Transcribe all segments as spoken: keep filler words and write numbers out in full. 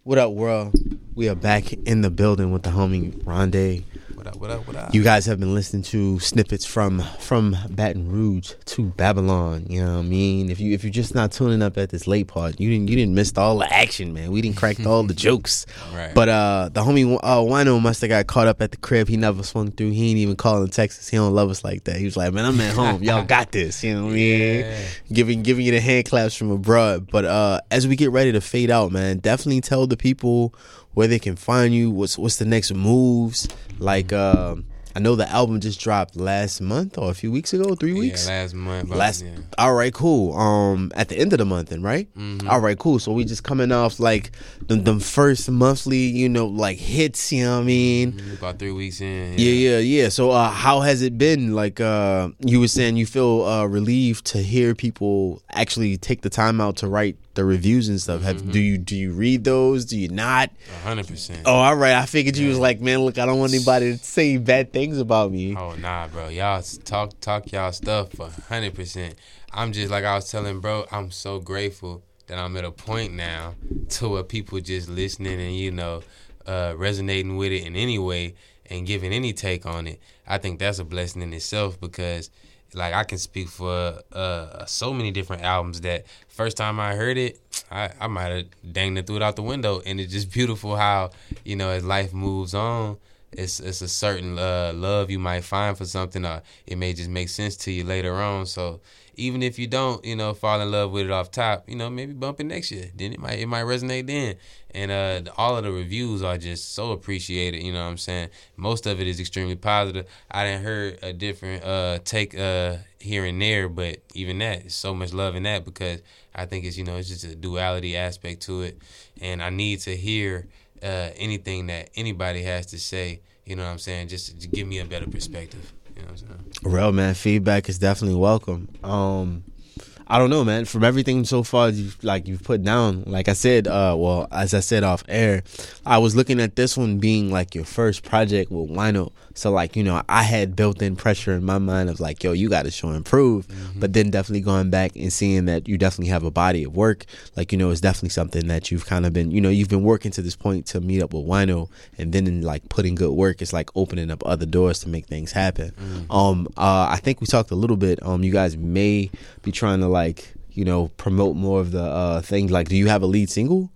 What up, world? We are back in the building with the homie Rondé. What up, what up, what up? You guys have been listening to snippets from from Baton Rouge to Babylon. You know what I mean? If you if you're just not tuning up at this late part, you didn't you didn't miss all the action, man. We didn't crack all the jokes. Right. But uh, the homie uh, Wino must have got caught up at the crib. He never swung through. He ain't even calling Texas. He don't love us like that. He was like, man, I'm at home. Y'all got this. You know what I mean? Yeah. Giving giving you the hand claps from abroad. But uh, as we get ready to fade out, man, definitely tell the people where they can find you. What's what's the next moves? Like, uh, I know the album just dropped last month or a few weeks ago, three weeks. Yeah, last month. Last. Yeah. All right, cool. Um, at the end of the month, then, right? Mm-hmm. All right, cool. So we just coming off like the, the first monthly, you know, like hits. You know what I mean? Mm-hmm. About three weeks in. Yeah, yeah, yeah. So, uh, how has it been? Like, uh, you were saying, you feel uh, relieved to hear people actually take the time out to write the reviews and stuff. Have Mm-hmm. do you do you read those? Do you not? A hundred percent. Oh, all right. I figured you was like, man, look, I don't want anybody to say bad things about me. Oh nah, bro. Y'all talk talk y'all stuff for hundred percent. I'm just like I was telling bro. I'm so grateful that I'm at a point now to where people just listening and you know uh, resonating with it in any way and giving any take on it. I think that's a blessing in itself because. Like, I can speak for uh, so many different albums that first time I heard it, I, I might have danged it threw it out the window. And it's just beautiful how, you know, as life moves on, it's it's a certain uh, love you might find for something or it may just make sense to you later on. So even if you don't, you know, fall in love with it off top, you know, maybe bump it next year. Then it might it might resonate then. And uh, all of the reviews are just so appreciated, you know what I'm saying? Most of it is extremely positive. I done heard a different uh, take uh, here and there, but even that, there's so much love in that because I think it's, you know, it's just a duality aspect to it. And I need to hear uh, anything that anybody has to say, you know what I'm saying, just to give me a better perspective. You know what I'm saying? Real, man, feedback is definitely welcome. Um, I don't know, man. From everything so far, you like you've put down. Like I said, uh, well, as I said off air, I was looking at this one being like your first project with Wino. So like, you know, I had built-in pressure in my mind of like, yo, you got to show improve. Mm-hmm. But then definitely going back and seeing that you definitely have a body of work. Like, you know, it's definitely something that you've kind of been, you know, you've been working to this point to meet up with Wino, and then in like putting good work, it's like opening up other doors to make things happen. Mm-hmm. Um, uh, I think we talked a little bit. Um, you guys may be trying to like, you know, promote more of the uh things. Like, do you have a lead single?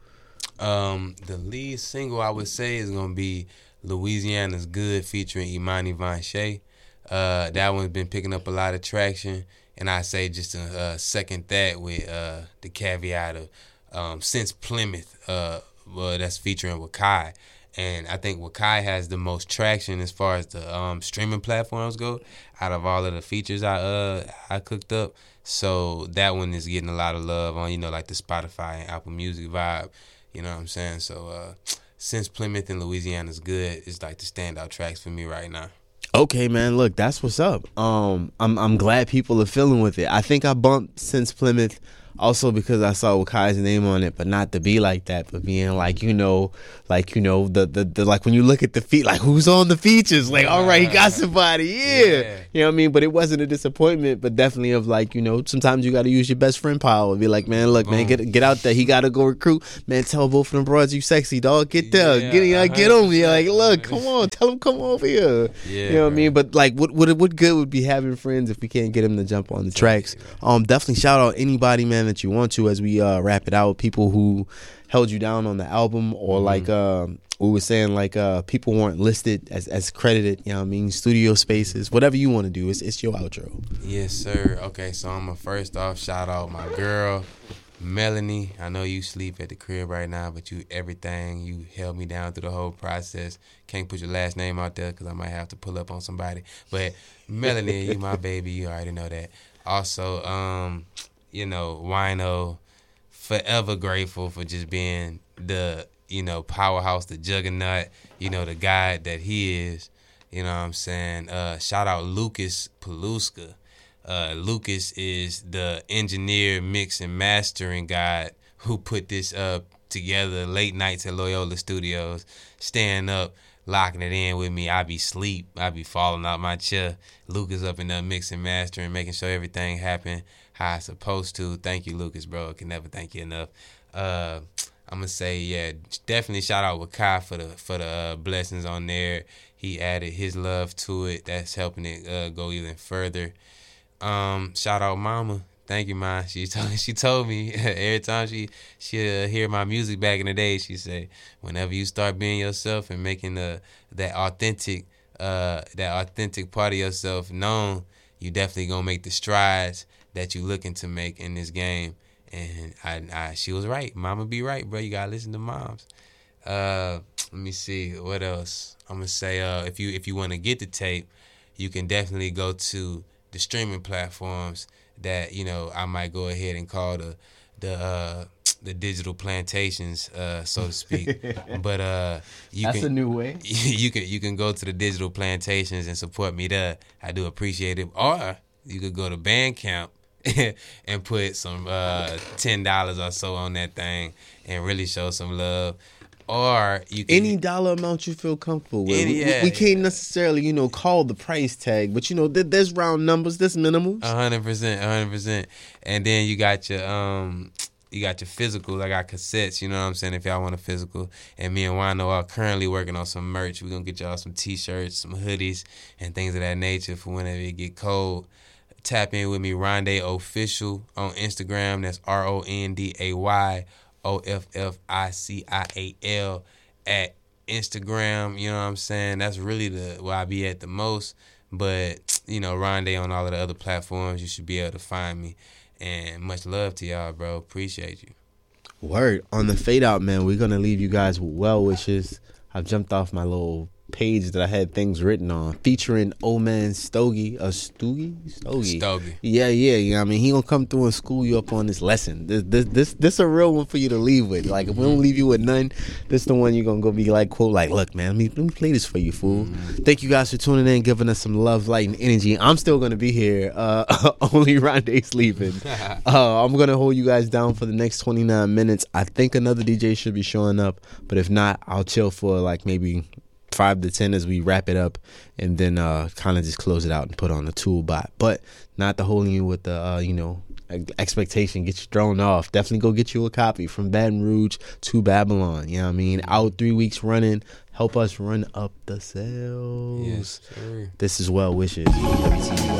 Um, the lead single I would say is gonna be Louisiana's Good featuring Imani Von Shea. Uh, that one's been picking up a lot of traction, and I say just to uh, second that with uh, the caveat of um, Since Plymouth, uh, well, that's featuring Wakai. And I think Wakai has the most traction as far as the um, streaming platforms go out of all of the features I uh I cooked up. So that one is getting a lot of love on, you know, like the Spotify and Apple Music vibe. You know what I'm saying? So uh, Since Plymouth and Louisiana's Good is like the standout tracks for me right now. Okay, man. Look, that's what's up. Um, I'm I'm glad people are feeling with it. I think I bumped Since Plymouth also because I saw Wakai's name on it, but not to be like that, but being like, you know, like, you know, the, the, the like when you look at the feet, like who's on the features, like, all right, he got somebody, yeah. yeah. You know what I mean? But it wasn't a disappointment, but definitely of like, you know, sometimes you got to use your best friend power. Be like, man, look, Boom. man, get get out there. He got to go recruit. Man, tell both of them broads you sexy, dog. Get there. Yeah, get uh, get on me. Like, look, come on. Tell him come over here. Yeah, you know what I mean? But like, what, what, what good would be having friends if we can't get him to jump on the tracks? Um, Definitely shout out anybody, man, that you want to as we uh, wrap it out. People who held you down on the album, or mm-hmm. like uh, we were saying, like uh, people weren't listed as, as credited. You know what I mean? Studio spaces, whatever you want to do. It's it's your outro. Yes, sir. Okay, so I'm gonna first off shout out my girl Melanie. I know you sleep at the crib right now, but you everything. You held me down through the whole process. Can't put your last name out there because I might have to pull up on somebody. But Melanie, you my baby. You already know that. Also, um, you know, Wino, forever grateful for just being the, you know, powerhouse, the juggernaut, you know, the guy that he is. You know what I'm saying? Uh, shout out Lucas Paluska. Uh, Lucas is the engineer, mix, and mastering guy who put this up together late nights at Loyola Studios, staying up, locking it in with me. I be sleep. I be falling out my chair. Lucas up in there mixing, mastering, making sure everything happen how it's supposed to. Thank you, Lucas, bro. I can never thank you enough. Uh, I'm gonna say, yeah, definitely shout out Wakai for the for the uh, blessings on there. He added his love to it. That's helping it uh, go even further. Um, shout out Mama. Thank you, Ma. She told she told me every time she she uh, hear my music back in the day, she say, whenever you start being yourself and making the that authentic uh that authentic part of yourself known, you definitely gonna make the strides that you looking to make in this game. And I, I she was right. Mama be right, bro. You gotta listen to moms. Uh, let me see what else. I'm gonna say uh if you if you want to get the tape, you can definitely go to the streaming platforms that, you know, I might go ahead and call the the uh, the digital plantations, uh, so to speak. But uh, you that's can, a new way. You can you can go to the digital plantations and support me there. I do appreciate it. Or you could go to Bandcamp and put some uh, ten dollars or so on that thing and really show some love. Or you can, any dollar amount you feel comfortable with. Any, yeah, we, we can't necessarily, you know, call the price tag, but you know, there, there's round numbers, there's minimums. A hundred percent, a hundred percent. And then you got your um, you got your physical. I got cassettes. You know what I'm saying? If y'all want a physical, and me and Wano are currently working on some merch. We're gonna get y'all some T-shirts, some hoodies, and things of that nature for whenever it get cold. Tap in with me, Ronday Official on Instagram. That's R O N D A Y. O F F I C I A L at Instagram. You know what I'm saying? That's really the where I be at the most. But, you know, Ronday on all of the other platforms, you should be able to find me. And much love to y'all, bro. Appreciate you. Word. On the fade out, man, we're going to leave you guys with well wishes. I've jumped off my little page that I had things written on, featuring old man Stogie, uh, Stogie, Stogie, Stogie. Yeah, yeah, yeah. I mean, he gonna come through and school you up on this lesson. This, this, this, this a real one for you to leave with. Like, if we don't leave you with none, this the one you're gonna go be like, quote, like, look, man, let me, let me play this for you, fool. Mm-hmm. Thank you guys for tuning in, giving us some love, light, and energy. I'm still gonna be here. Uh, only Ronday's leaving. uh, I'm gonna hold you guys down for the next twenty-nine minutes. I think another D J should be showing up, but if not, I'll chill for like maybe five to ten as we wrap it up, and then uh kind of just close it out and put on the tool bot. But not to hold you with the uh you know expectation, get you thrown off. Definitely go get you a copy from Baton Rouge to Babylon. You know what I mean? Out three weeks running. Help us run up the sales. Yes, sir. This is Well Wishes. W T U.